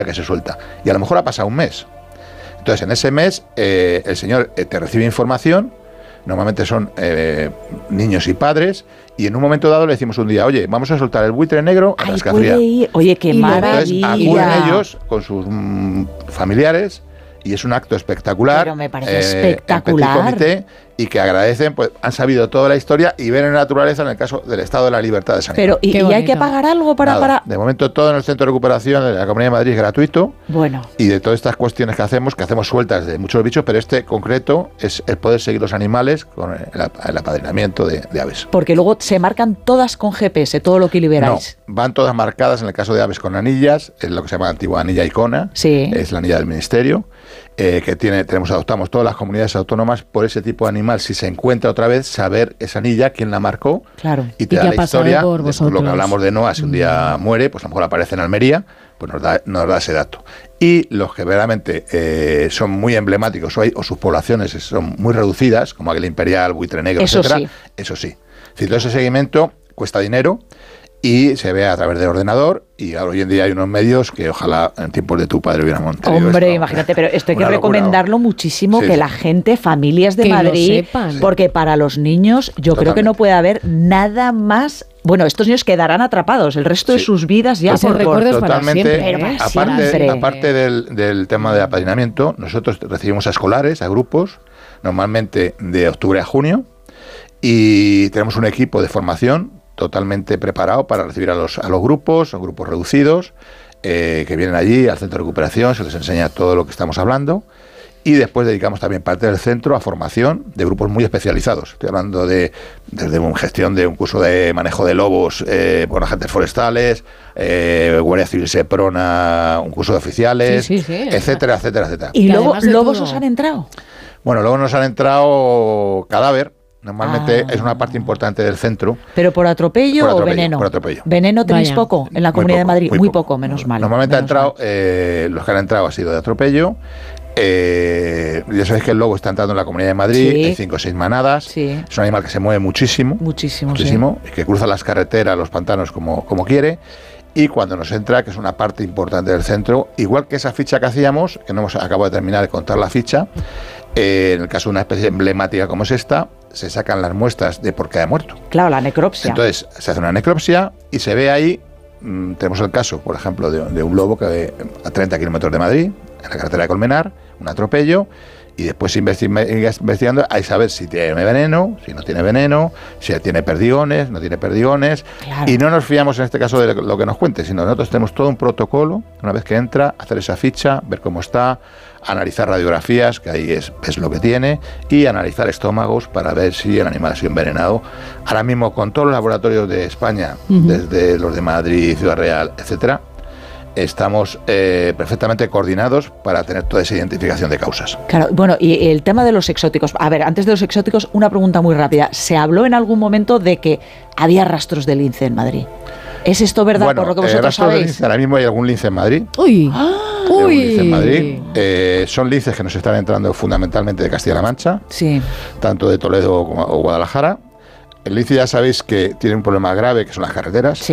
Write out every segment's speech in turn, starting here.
que se suelta. Y a lo mejor ha pasado un mes. Entonces, en ese mes, el señor te recibe información, normalmente son niños y padres, y en un momento dado le decimos un día, oye, vamos a soltar el buitre negro a Rascafría. Oye, qué maravilla. Entonces, acuden ellos con sus familiares, y es un acto espectacular. Pero me parece espectacular. En petit comité, y que agradecen, pues han sabido toda la historia y ven en la naturaleza en el caso del estado de la libertad de San Pero, ¿y hay que pagar algo para...? De momento todo en el Centro de Recuperación de la Comunidad de Madrid es gratuito. Bueno. Y de todas estas cuestiones que hacemos sueltas de muchos bichos, pero este concreto es el poder seguir los animales con el apadrinamiento de aves. Porque luego se marcan todas con GPS, todo lo que liberáis. No, van todas marcadas en el caso de aves con anillas, es lo que se llama antigua anilla icona, es la anilla del Ministerio, que adoptamos todas las comunidades autónomas por ese tipo de animal. Si se encuentra otra vez, saber esa anilla, quién la marcó, y te da la historia. Lo que hablamos de Noah, si un día muere, pues a lo mejor aparece en Almería, pues nos da ese dato. Y los que verdaderamente son muy emblemáticos o sus poblaciones son muy reducidas, como Águila Imperial, Buitre Negro, etcétera, eso sí. Es decir, todo ese seguimiento cuesta dinero y se ve a través del ordenador, y hoy en día hay unos medios que ojalá en tiempos de tu padre hubiéramos tenido. Hombre, imagínate, pero esto hay que recomendarlo muchísimo, que la gente, familias de Madrid, porque para los niños yo creo que no puede haber nada más. Bueno, estos niños quedarán atrapados el resto de sus vidas ya por recuerdos para siempre. Aparte del tema de apadrinamiento, nosotros recibimos a escolares, a grupos, normalmente de octubre a junio, y tenemos un equipo de formación totalmente preparado para recibir a los grupos, son grupos reducidos, que vienen allí al centro de recuperación, se les enseña todo lo que estamos hablando, y después dedicamos también parte del centro a formación de grupos muy especializados. Estoy hablando desde gestión de un curso de manejo de lobos por agentes forestales, Guardia Civil Seprona, un curso de oficiales, etcétera, etcétera, etcétera. ¿Y lobos os han entrado? Bueno, luego nos han entrado cadáver. Normalmente es una parte importante del centro. ¿Pero por atropello o veneno? Por atropello. ¿Veneno tenéis poco en la Comunidad de Madrid? Muy poco, menos mal. Normalmente los que han entrado ha sido de atropello. Ya sabéis que el lobo está entrando en la Comunidad de Madrid, hay 5 o 6 manadas. Es un animal que se mueve muchísimo. Muchísimo. Y que cruza las carreteras, los pantanos como quiere. Y cuando nos entra, que es una parte importante del centro, igual que esa ficha que hacíamos, que no hemos acabado de terminar de contar la ficha, en el caso de una especie emblemática como es esta, se sacan las muestras de por qué ha muerto. Claro, la necropsia. Entonces, se hace una necropsia y se ve ahí, tenemos el caso, por ejemplo, de un lobo que a 30 kilómetros de Madrid, en la carretera de Colmenar, un atropello, y después investigando hay saber si tiene veneno, si no tiene veneno, si tiene perdigones, no tiene perdigones. Claro. Y no nos fiamos en este caso de lo que nos cuente, sino nosotros tenemos todo un protocolo, una vez que entra, hacer esa ficha, ver cómo está, analizar radiografías, que ahí es lo que tiene, y analizar estómagos para ver si el animal ha sido envenenado. Ahora mismo, con todos los laboratorios de España, desde los de Madrid, Ciudad Real, etcétera, estamos perfectamente coordinados para tener toda esa identificación de causas. Claro, bueno, y el tema de los exóticos. A ver, antes de los exóticos, una pregunta muy rápida. ¿Se habló en algún momento de que había rastros de lince en Madrid? ¿Es esto verdad, por lo que vosotros sabéis? Lince, ahora mismo hay algún lince en Madrid. Lince en Madrid. Son linces que nos están entrando fundamentalmente de Castilla-La Mancha, tanto de Toledo como Guadalajara. El lince, ya sabéis que tiene un problema grave, que son las carreteras.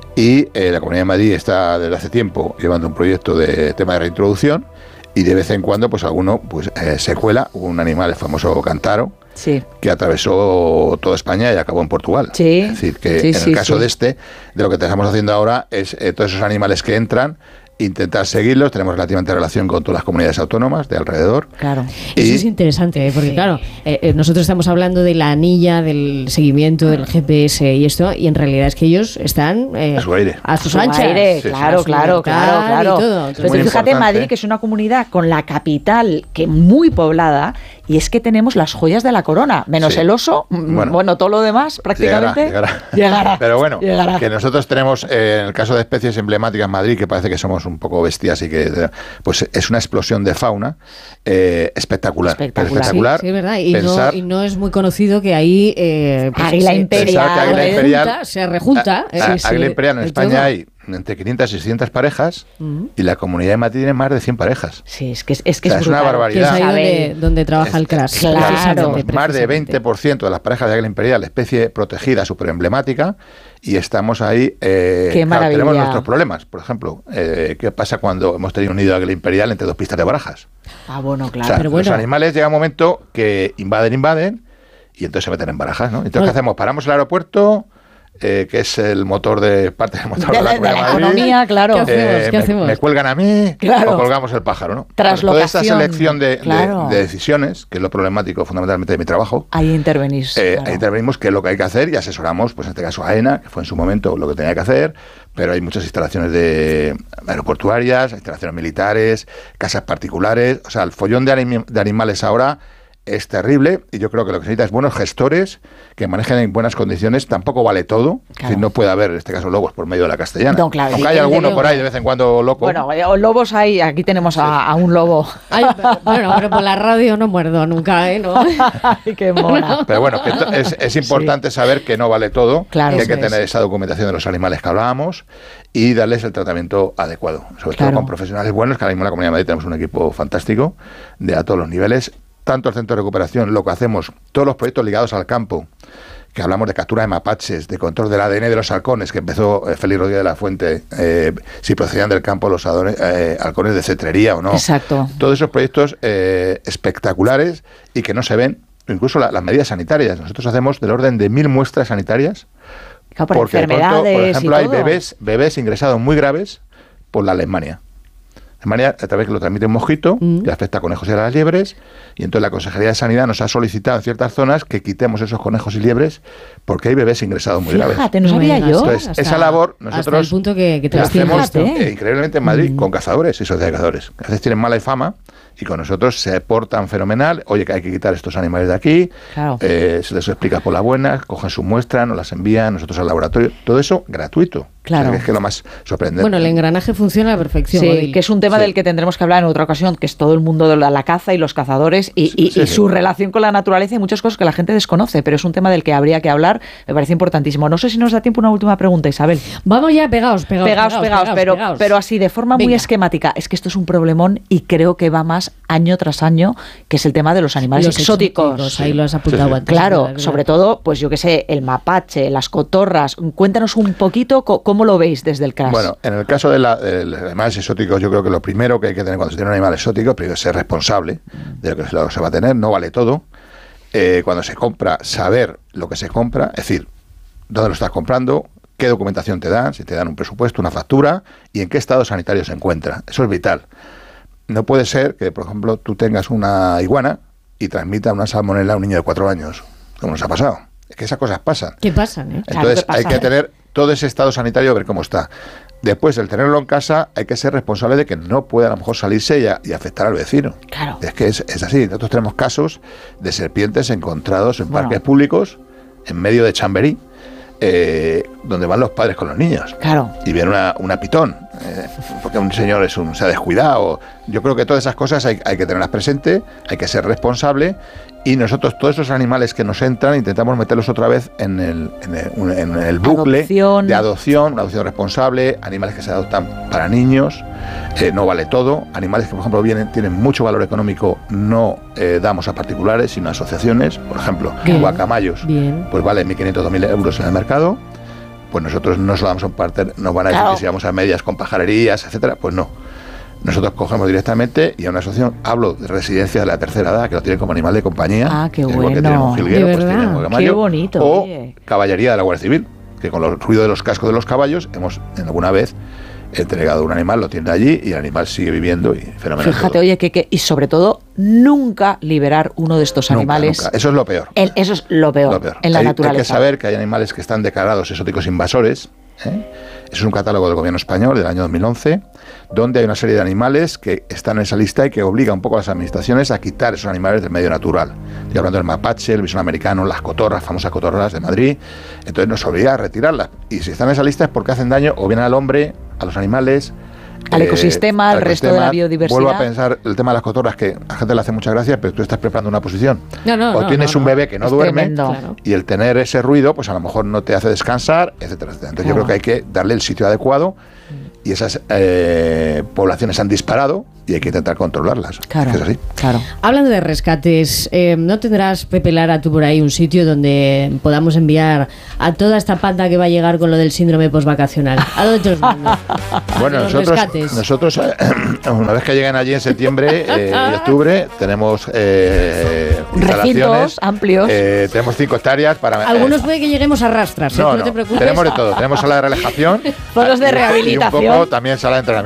Y la Comunidad de Madrid está desde hace tiempo llevando un proyecto de tema de reintroducción, y de vez en cuando pues alguno se cuela. Un animal, el famoso cántaro, que atravesó toda España y acabó en Portugal. Es decir, que en el caso de lo que estamos haciendo ahora es todos esos animales que entran, intentar seguirlos. Tenemos relativamente relación con todas las comunidades autónomas de alrededor. Claro. Eso es interesante, porque claro, nosotros estamos hablando de la anilla, del seguimiento, del GPS y esto, y en realidad es que ellos están a su aire. A sus anchas. Claro. Pero fíjate, Madrid, que es una comunidad con la capital que muy poblada, y es que tenemos las joyas de la corona, menos el oso, bueno, todo lo demás prácticamente llegará. Pero bueno, que nosotros tenemos, en el caso de especies emblemáticas en Madrid, que parece que somos un poco bestias y que pues es una explosión de fauna espectacular. Sí, es verdad. Y no es muy conocido que ahí Águila Imperial se rejunta. Águila Imperial en España hay entre 500 y 600 parejas y la Comunidad de Madrid tiene más de 100 parejas. Sí, es que es brutal. Es una barbaridad. Que es ahí donde trabaja el CRAS. Claro. Más de 20% de las parejas de Águila Imperial, especie protegida, súper emblemática, y estamos ahí. Qué maravilla. Tenemos nuestros problemas. Por ejemplo, ¿qué pasa cuando hemos tenido un nido de Águila Imperial entre dos pistas de barajas? Ah, bueno, claro. O sea, pero bueno, los animales llega un momento que invaden, y entonces se meten en barajas, ¿no? Entonces, ¿qué hacemos? Paramos el aeropuerto, que es el motor parte del motor de la Comunidad de Madrid. Economía, claro. ¿Qué hacemos? Me cuelgan a mí, claro, o colgamos el pájaro, ¿no? Traslación. Toda esta selección de decisiones, que es lo problemático fundamentalmente de mi trabajo. Ahí intervenís. Ahí intervenimos, qué es lo que hay que hacer, y asesoramos, pues en este caso AENA, que fue en su momento lo que tenía que hacer, pero hay muchas instalaciones aeroportuarias, instalaciones militares, casas particulares. O sea, el follón de animales ahora es terrible, y yo creo que lo que se necesita es buenos gestores que manejen en buenas condiciones. Tampoco vale todo, claro. No puede haber, en este caso, lobos por medio de la Castellana. No, claro, aunque hay alguno por ahí de vez en cuando loco. Bueno, lobos hay, aquí tenemos a un lobo. Ay, bueno, pero por la radio no muerdo nunca, ¿eh? ¿No? Ay, qué mona. Pero bueno, que es importante saber que no vale todo, claro, que hay que tener esa documentación de los animales que hablábamos y darles el tratamiento adecuado, sobre todo con profesionales buenos, que ahora mismo en la Comunidad de Madrid tenemos un equipo fantástico a todos los niveles. Tanto el centro de recuperación, lo que hacemos, todos los proyectos ligados al campo, que hablamos de captura de mapaches, de control del ADN de los halcones, que empezó Félix Rodríguez de la Fuente, si procedían del campo los halcones de cetrería o no. Exacto. Todos esos proyectos espectaculares y que no se ven, incluso las medidas sanitarias. Nosotros hacemos del orden de 1000 muestras sanitarias, claro, por porque enfermedades, por ejemplo, y hay todo. bebés ingresados muy graves por la leishmania. Alemania, a través que lo transmite un mosquito, que afecta a conejos y a las liebres, y entonces la Consejería de Sanidad nos ha solicitado en ciertas zonas que quitemos esos conejos y liebres porque hay bebés ingresados muy graves. Fíjate, no sabía yo. Entonces, esa labor nosotros hasta el punto que la hacemos fíjate. increíblemente en Madrid con cazadores y sociedades de cazadores. A veces tienen mala fama y con nosotros se portan fenomenal. Oye, que hay que quitar estos animales de aquí, claro. Se les explica por la buena, cogen su muestra, nos las envían, nosotros al laboratorio, todo eso gratuito. Claro. O sea, que es lo más sorprendente. Bueno, el engranaje funciona a la perfección. Sí, Odil. que es un tema del que tendremos que hablar en otra ocasión, que es todo el mundo de la caza y los cazadores y su relación con la naturaleza y muchas cosas que la gente desconoce, pero es un tema del que habría que hablar, me parece importantísimo. No sé si nos da tiempo una última pregunta, Isabel. Vamos ya pegados, pero así de forma muy esquemática. Es que esto es un problemón y creo que va más año tras año, que es el tema de los animales exóticos. Ahí lo has apuntado antes. Claro, ¿verdad? sobre todo, pues yo qué sé, el mapache, las cotorras. Cuéntanos un poquito cómo lo veis desde el CRAS. Bueno, en el caso de los animales exóticos, yo creo que lo primero que hay que tener cuando se tiene un animal exótico, primero es ser responsable de lo que se va a tener, no vale todo. Cuando se compra, saber lo que se compra, es decir, dónde lo estás comprando, qué documentación te dan, si te dan un presupuesto, una factura y en qué estado sanitario se encuentra. Eso es vital. No puede ser que, por ejemplo, tú tengas una iguana y transmita una salmonela a un niño de 4 años, como nos ha pasado. Es que esas cosas pasan. ¿Qué pasan? Entonces claro, hay que tener todo ese estado sanitario, ver cómo está. Después, el tenerlo en casa, hay que ser responsable de que no pueda a lo mejor salirse y afectar al vecino. Claro. Es que es así. Nosotros tenemos casos de serpientes encontrados en parques públicos, en medio de Chamberí, donde van los padres con los niños. Claro. Y viene una pitón, porque un señor se ha descuidado. Yo creo que todas esas cosas hay que tenerlas presentes, hay que ser responsable. Y nosotros, todos esos animales que nos entran, intentamos meterlos otra vez en el bucle de adopción, una adopción responsable, animales que se adoptan para niños, no vale todo, animales que, por ejemplo, tienen mucho valor económico, no damos a particulares, sino a asociaciones, por ejemplo, guacamayos, pues vale 1.500, 2.000 euros en el mercado, pues nosotros no se lo damos a un partner, nos van a decir que si vamos a medias con pajarerías, etcétera, pues no. Nosotros cogemos directamente y a una asociación, hablo de residencias de la tercera edad, que lo tienen como animal de compañía. Ah, qué bueno. Igual que tienen un jilguero, pues tienen un guacamayo. Qué bonito. O oye. caballería de la Guardia Civil, que con los ruidos de los cascos de los caballos hemos alguna vez entregado un animal, lo tiene allí y el animal sigue viviendo y fenomenal. Fíjate, todo. oye, y sobre todo, nunca liberar uno de estos animales. Nunca. Eso es lo peor. Eso es lo peor. En la naturaleza. Hay que saber que hay animales que están declarados exóticos invasores. Eso es un catálogo del gobierno español del año 2011, donde hay una serie de animales que están en esa lista y que obliga un poco a las administraciones a quitar esos animales del medio natural. Estoy hablando del mapache, el bisón americano, las cotorras, famosas cotorras de Madrid. Entonces nos obliga a retirarlas. Y si están en esa lista es porque hacen daño o bien al hombre, a los animales, al ecosistema, al resto de la biodiversidad. Vuelvo a pensar el tema de las cotorras, que a la gente le hace mucha gracia, pero tú estás preparando una posición. Tienes un bebé que no duerme, y el tener ese ruido, pues a lo mejor no te hace descansar, etcétera, etcétera. Entonces yo creo que hay que darle el sitio adecuado, y esas poblaciones han disparado y hay que intentar controlarlas. Claro, es así. Claro. Hablando de rescates, ¿no tendrás, Pepe Lara, tú por ahí un sitio donde podamos enviar a toda esta panda que va a llegar con lo del síndrome postvacacional? ¿A dónde te los mando? Bueno, nosotros una vez que lleguen allí en septiembre y octubre, tenemos recintos amplios. Tenemos 5 hectáreas para... Algunos puede que lleguemos a rastras, no te preocupes. Tenemos de todo. Tenemos sala de relajación. Foros de rehabilitación. Y un poco también sala de entrenamiento.